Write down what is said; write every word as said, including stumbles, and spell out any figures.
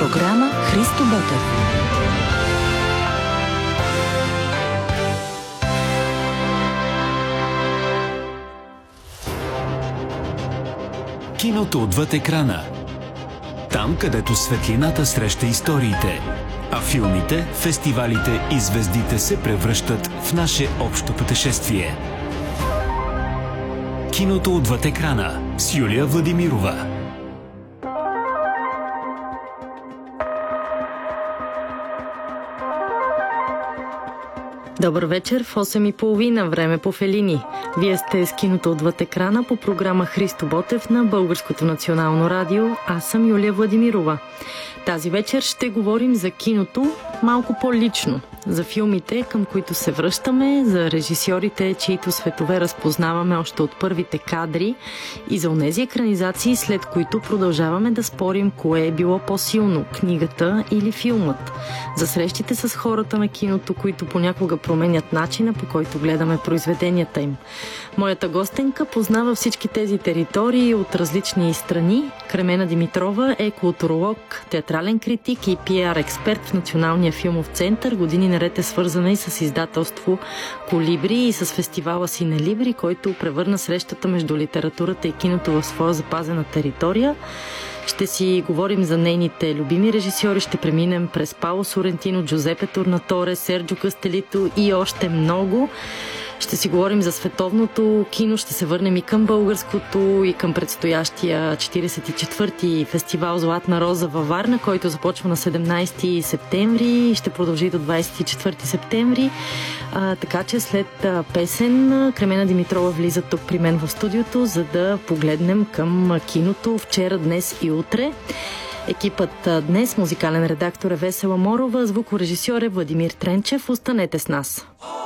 програма Христо Ботев. Киното отвъд екрана. Там, където светлината среща историите, а филмите, фестивалите и звездите се превръщат в наше общо пътешествие. Киното отвъд екрана с Юлия Владимирова. Добър вечер, в осем и половина, време по Фелини. Вие сте с киното отвъд екрана по програма Христо Ботев на Българското национално радио. Аз съм Юлия Владимирова. Тази вечер ще говорим за киното малко по-лично. За филмите, към които се връщаме, за режисьорите, чието светове разпознаваме още от първите кадри и за онези екранизации, след които продължаваме да спорим кое е било по-силно, книгата или филмът. За срещите с хората на киното, които понякога променят начина, по който гледаме произведенията им. Моята гостенка познава всички тези територии от различни страни. Кремена Димитрова е културолог, театрален критик и пиар експерт в Националния филмов център. Години наред е свързана и с издателство Колибри и с фестивала Синелибри, който превърна срещата между литературата и киното в своя запазена територия. Ще си говорим за нейните любими режисьори, ще преминем през Пауло Сорентино, Джузепе Торнаторе, Серджо Кастелито и още много. Ще си говорим за световното кино, ще се върнем и към българското, и към предстоящия четиридесет и четвърти фестивал Златна роза във Варна, който започва на седемнадесети септември и ще продължи до двадесет и четвърти септември. А, така че след а, песен Кремена Димитрова влиза тук при мен в студиото, за да погледнем към киното вчера, днес и утре. Екипът днес, музикален редактор е Весела Морова, звукорежисьор е Владимир Тренчев. Останете с нас.